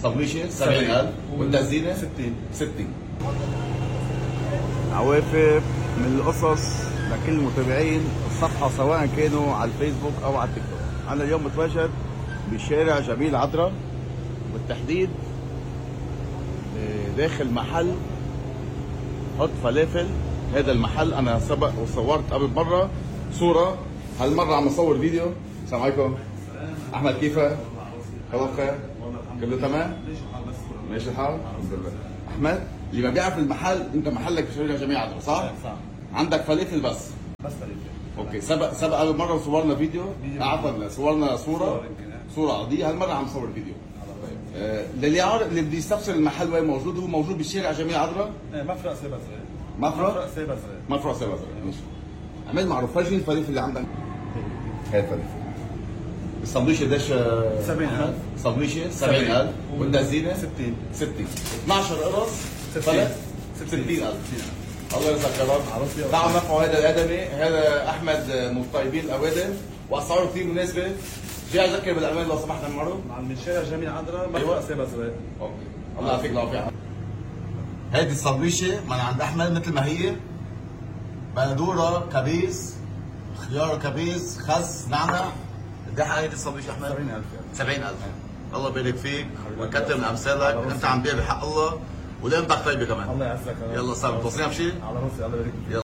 طبليشه 70000 والتزيينه 60. عوافف من القصص لكل المتابعين الصفحة سواء كانوا على الفيسبوك أو على التيك توك. أنا اليوم متواجد بشارع جميل عذرا، بالتحديد داخل محل حط فلافل. هذا المحل أنا سبق وصورت قبل مرة صورة، هالمرة عم أصور فيديو. السلام عليكم. أحمد كيفك؟ خلاص خير؟ كله تمام؟ ماشي الحال؟ الحمد لله. أحمد اللي ما بيعرف المحل، أنت محلك بشارع جميل عذرا صح؟ صح. عندك فلافل بس فلافل. اوكي. سبق قبل مره وصورنا فيديو، عفوا صورنا صوره عاديه. هالمره عم نصور فيديو. اللي بده يستفسر المحل وين موجود، هو موجود بشارع جميل عذرا، مفرق سيبا زرق. مفرق سيبا زرق. ماشي. عمل معروف. فرجيني الفلافل اللي عندك. هاي الفلافل. السندويشه قديش؟ 70000. سندويشه 70000 والتزيينه 60. 12 قرص فلت 60000. الله يرزقك يا رب. تعالوا نرفعوا هذا الادمي. هذا احمد من طيبين الاوادم واسعاره كثير مناسبه. جاي اذكر بالامان لو سمحت المره. من شارع جميل عذرا مفرق سيبا زرق. اوكي. الله يعطيك العافيه. هذه السندويشه من عند احمد مثل ما هي، بندوره كبيس، خيار كبيس، خس، نعنع. قد ايه هذه السندويشه احمد؟ 70000. الله يبارك فيك ويكثر من امثالك. انت عم تبيع بحق الله ولقيمتك طيبه كمان. الله يعزك. يلا صار توصينا بشيء؟ على راسي. الله يبارك فيك.